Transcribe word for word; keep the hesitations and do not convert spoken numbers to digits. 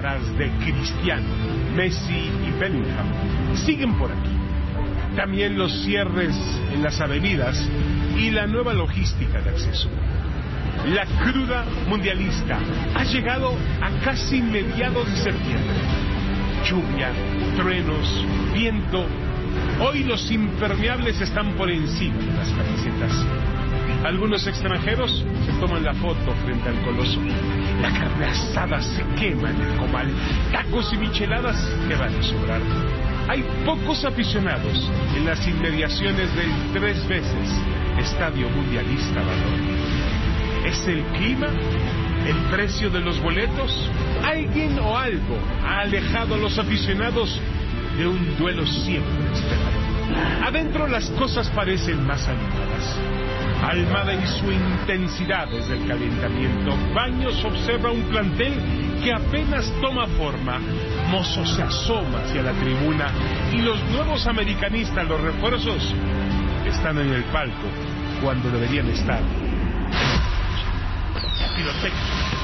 escucharás de Cristiano, Messi y Bellingham siguen por aquí. También los cierres en las avenidas y la nueva logística de acceso. La cruda mundialista ha llegado a casi mediados de septiembre. Lluvia, truenos, viento. Hoy los impermeables están por encima de las camisetas. Algunos extranjeros se toman la foto frente al coloso. La carne asada se quema en el comal. Tacos y micheladas que van a sobrar. Hay pocos aficionados en las inmediaciones del tres veces Estadio Mundialista Valor. ¿Es el clima? ¿El precio de los boletos? ¿Alguien o algo ha alejado a los aficionados de un duelo siempre esperado? Adentro las cosas parecen más animadas. Almada en su intensidad desde el calentamiento. Baños observa un plantel que apenas toma forma. Mozo se asoma hacia la tribuna y los nuevos americanistas, los refuerzos, están en el palco cuando deberían estar. Pirotecnia,